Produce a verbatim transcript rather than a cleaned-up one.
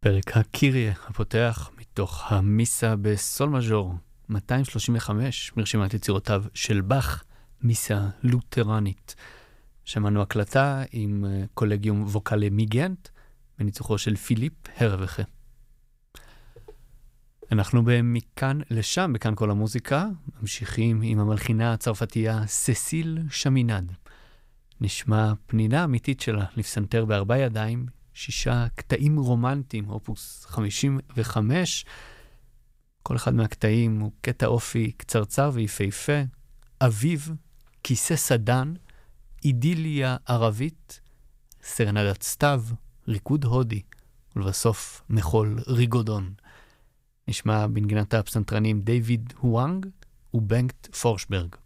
פרק הקיריה הפותח מתוך המיסה בסול מז'ור מאתיים שלושים וחמש מרשימת יצירותיו של באך, מיסה לותרנית. שמענו הקלטה עם קולגיום ווקלי מיגנט בניצוחו של פיליפ הרווחה. אנחנו במכאן לשם, בכאן כל המוזיקה, ממשיכים עם המלחינה הצרפתייה ססיל שמינד. נשמע פנינה אמיתית שלה לפסנתר בארבע ידיים, שישה קטעים רומנטיים, אופוס חמישים וחמש. כל אחד מהקטעים הוא קטע אופי קצרצר ויפהפה, אביב, כיסא סדן, אידיליה ערבית, סרנדת סתיו, ריקוד הודי, ולבסוף מחול ריגודון. נשמע בנגינת הפסנתרנים דיוויד הואנג ובנקט פורשברג.